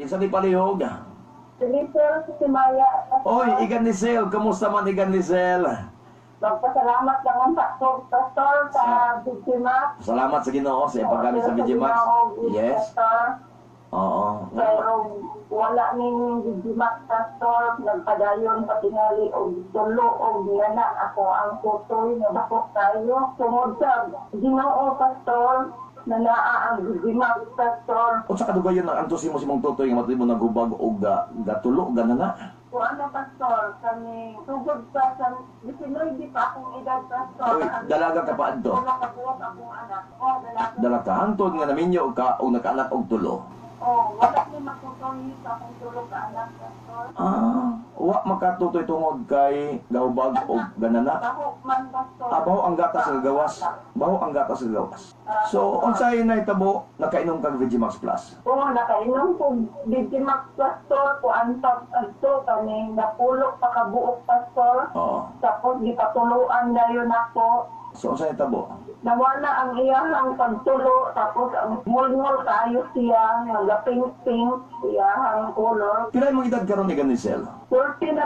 Isa ni palihog. Sir, si Maya. Oy, Igan Lisel, kamusta man Igan Lisel? Magpasalamat lang ang pastor sa biktima. Salamat sa Ginoo sa paggamit sa Vigimax. Yes. Oo. Pero wala ning Vigimax, pastor. Nagpadayon patingali o tulo o giyana ako ang tutoy na bakok tayo. Tungod sa Ginoo, pastor, na naa ang Vigimax, pastor. O sa kadugayon ng antusin mo si mong tutoy nga matay mo nagubag o gatulo, ganana. Kung ano, pastor, kami tugod pa sa 19 di pa akong edad, pastor. Oy, dalaga ka pa adto. Wala ka po akong anak. Dalaga. Dala ka hantod nga naminyo ka o nakaanak og tulo. Wala ni matutoy sa akong tulog ka anak, pastor. Wa makatutoy tungod kay gahubag o ganana. Baho man, pastor. Baho ang gatas sa gawas. Baho ang gatas sa gawas. So, unsay na itabo, nakainom kag Vigimax Plus. Nakainom ko Vigimax, pastor. Kuan pa adto kami napulok pa kabuok, pastor. Oo. Tapos gipatuluan dayon ako. So, unsay itabo? Nawala ang iyahang pagtulo, tapos ang mulmul kayo siya, nagaping-pink, iyahang color. Pilay mong edad karon ni Ganisel? 30 na,